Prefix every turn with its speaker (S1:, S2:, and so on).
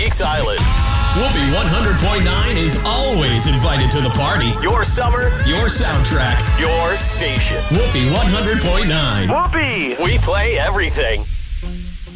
S1: Lakes Island.
S2: Whoopee 100.9 is always invited to the party.
S1: Your summer,
S2: Your soundtrack.
S1: your station.
S2: Whoopee 100.9.
S1: Whoopee! We play everything.